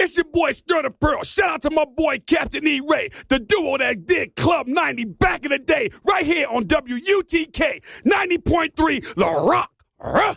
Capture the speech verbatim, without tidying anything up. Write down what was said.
It's your boy Sterling Pearl. Shout out to my boy Captain E. Ray, the duo that did Club ninety back in the day, right here on W U T K ninety point three, La Rock.